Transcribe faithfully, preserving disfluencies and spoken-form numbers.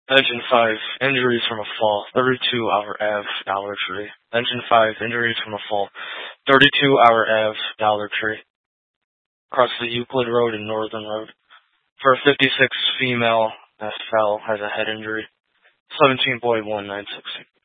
Engine five, injuries from a fall, thirty-two hour Ave, Dollar Tree. Engine five, injuries from a fall, thirty-two hour Ave, Dollar Tree. Across the Euclid Road and Northern Road. For a fifty-six female that fell, has a head injury. seventeen boy one nine six six.